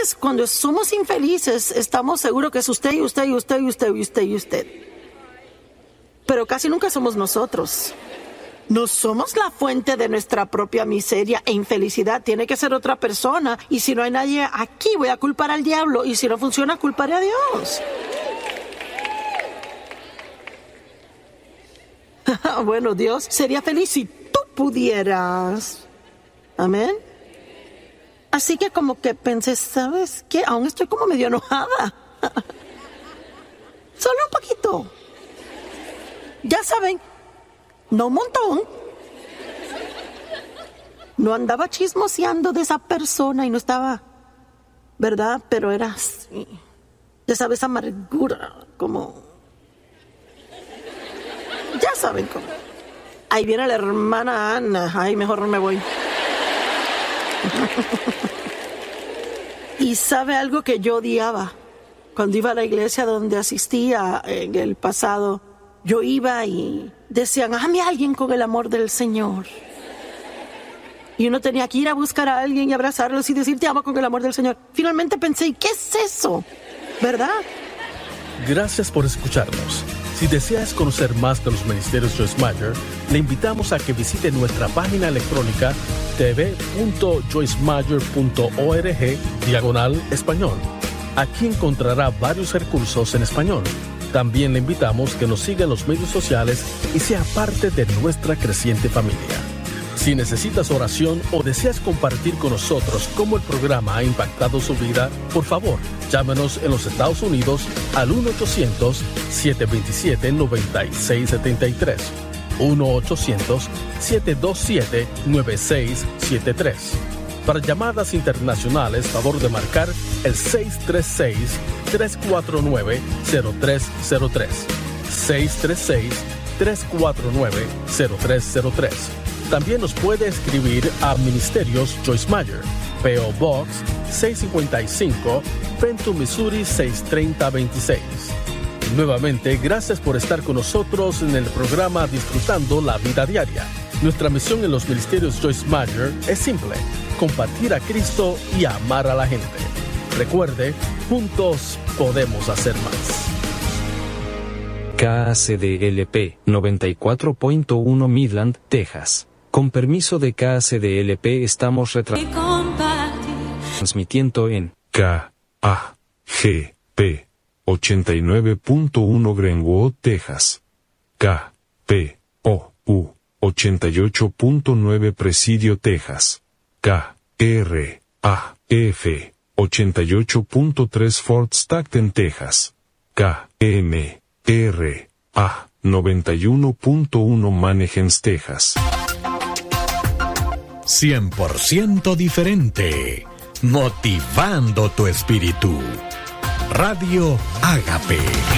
veces cuando somos infelices estamos seguros que es usted y usted y usted y usted y usted y usted. Pero casi nunca somos nosotros. No somos la fuente de nuestra propia miseria e infelicidad. Tiene que ser otra persona. Y si no hay nadie aquí, voy a culpar al diablo. Y si no funciona, culparé a Dios. Bueno, Dios sería feliz si tú pudieras. Amén. Así que como que pensé, ¿sabes qué? Aún estoy como medio enojada. Solo un poquito. Ya saben, no un montón. No andaba chismoseando de esa persona y no estaba, ¿verdad? Pero era así. Ya sabes, amargura, como... Ya saben cómo. Ahí viene la hermana Ana. Ay, mejor no me voy. Y sabe algo que yo odiaba. Cuando iba a la iglesia donde asistía en el pasado, yo iba y decían, ame a alguien con el amor del Señor. Y uno tenía que ir a buscar a alguien y abrazarlos y decir, te amo con el amor del Señor. Finalmente pensé, ¿qué es eso? ¿Verdad? Gracias por escucharnos. Si deseas conocer más de los ministerios Joyce Meyer, le invitamos a que visite nuestra página electrónica tv.joycemeyer.org/español. Aquí encontrará varios recursos en español. También le invitamos que nos siga en los medios sociales y sea parte de nuestra creciente familia. Si necesitas oración o deseas compartir con nosotros cómo el programa ha impactado su vida, por favor, llámenos en los Estados Unidos al 1-800-727-9673. 1-800-727-9673. Para llamadas internacionales, favor de marcar el 636-349-0303. 636-349-0303. También nos puede escribir a Ministerios Joyce Meyer, P.O. Box 655, Fenton, Missouri 63026. Nuevamente, gracias por estar con nosotros en el programa Disfrutando la Vida Diaria. Nuestra misión en los Ministerios Joyce Meyer es simple: compartir a Cristo y amar a la gente. Recuerde, juntos podemos hacer más. KACDLP 94.1 Midland, Texas. Con permiso de KACDLP estamos transmitiendo en KAGP 89.1 Greenwood, Texas. KPOU 88.9 Presidio, Texas. KRAF 88.3 Fort Stockton, Texas. KMRA 91.1 Mannheim, Texas. 100% diferente, motivando tu espíritu. Radio Ágape.